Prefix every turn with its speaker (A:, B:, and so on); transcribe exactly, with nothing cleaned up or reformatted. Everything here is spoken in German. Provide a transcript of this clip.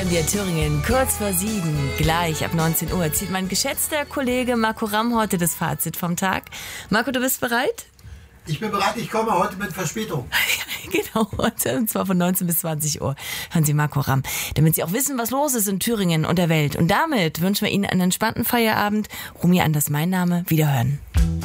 A: wir Thüringen, kurz vor sieben. Gleich ab neunzehn Uhr zieht mein geschätzter Kollege Marco Ramm heute das Fazit vom Tag. Marco, du bist bereit?
B: Ich bin bereit, ich komme heute mit Verspätung.
A: Genau, heute, und zwar von neunzehn bis zwanzig Uhr. Hören Sie Marco Ramm, damit Sie auch wissen, was los ist in Thüringen und der Welt. Und damit wünschen wir Ihnen einen entspannten Feierabend. Rumi Anders, mein Name. Wiederhören.